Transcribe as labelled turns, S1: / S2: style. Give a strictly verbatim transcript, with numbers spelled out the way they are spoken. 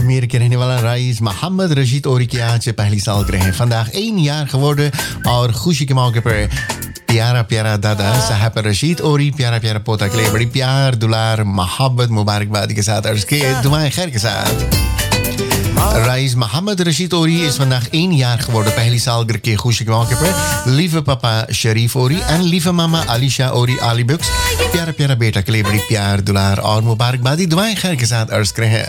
S1: कश्मीर के रहने वाला राइस मोहम्मद रशीद ओरी की आज पहली सालगिरह है vandaag één jaar geworden और खुशी के मौके पर प्यारा प्यारा दादा साहब रशीद ओरी प्यारा प्यारा पोता के लिए बड़ी प्यार दुलार मोहब्बत मुबारकबाद के साथ अर्ज के दुआएं खैर के साथ Reis Mohammed Rashid Ori is vandaag één jaar geworden. Pehli salgir ke khushi ke mauke par. Lieve papa Sharif Ori en lieve mama Alisha Ori Ali Bux. प्यारा प्यारा बेटा के लिए बड़ी प्यार दुलार और मुबारकबादी दुआएं खैर के साथ अर्ज करें हैं